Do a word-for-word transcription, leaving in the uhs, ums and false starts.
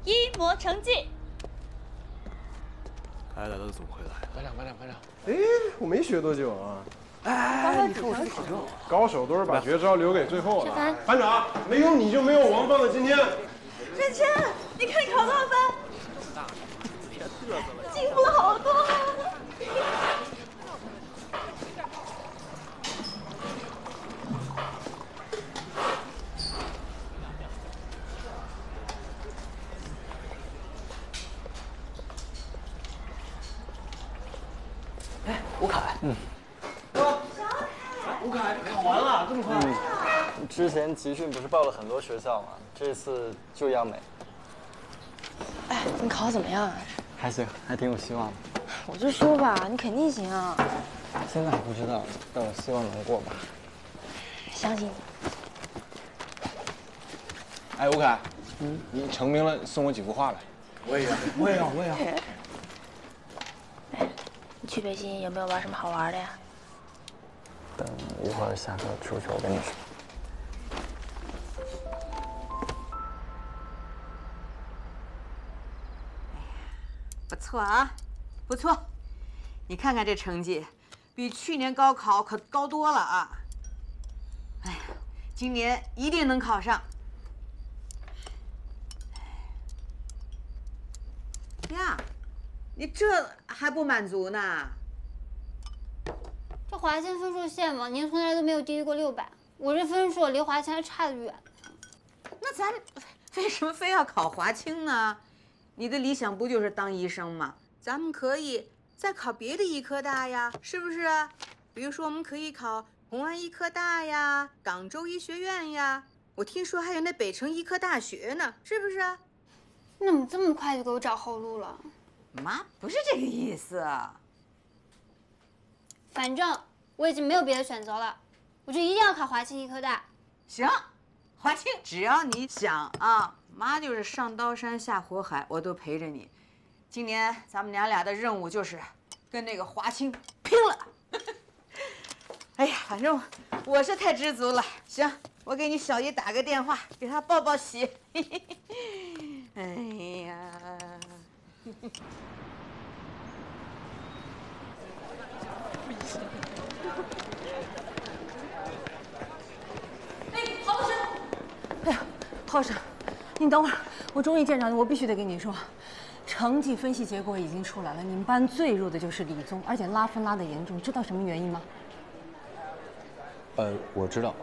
一模成绩。 来来，都怎么回来？ 班长，班长，班长。 哎，我没学多久啊。 哎，你看我这个体重。 高手都是把绝招留给最后的。班长，没有你就没有王放的今天。 芊芊，你看你考多少分？ 别嘚瑟了， 进步了好多啊！ 哎，吴凯，嗯， 吴凯，考完了，这么快？ 嗯，之前集训不是报了很多学校吗？这次就央美。 哎，你考得怎么样啊？ 还行，还挺有希望的。 我就说吧，你肯定行啊。 现在还不知道，但我希望能过吧。 相信你。 哎，吴凯，嗯，你成名了，送我几幅画来。 我也要，我也要，我也要。 哎，你去北京有没有玩什么好玩的呀？ 等一会儿下课出去，我跟你说。 不错啊，不错，你看看这成绩，比去年高考可高多了啊！哎呀，今年一定能考上。呀，你这还不满足呢？ 这华清分数线往年从来都没有低于过六百，我这分数离华清还差得远。 那咱为什么非要考华清呢？你的理想不就是当医生吗？咱们可以再考别的医科大呀，是不是啊？比如说，我们可以考红安医科大呀、广州医学院呀，我听说还有那北城医科大学呢，是不是啊？ 你怎么这么快就给我找后路了？ 妈，不是这个意思。 反正我已经没有别的选择了，我就一定要考华清医科大。 行，华清，只要你想啊，妈就是上刀山下火海，我都陪着你。今年咱们娘俩的任务就是跟那个华清拼了。哎呀，反正我是太知足了。行，我给你小姨打个电话，给她报报喜。哎呀。 哎，郝老师！哎呀，郝老师，你等会儿，我终于见着你，我必须得跟你说，成绩分析结果已经出来了，你们班最弱的就是李宗，而且拉分拉得严重，知道什么原因吗？ 呃，我知道。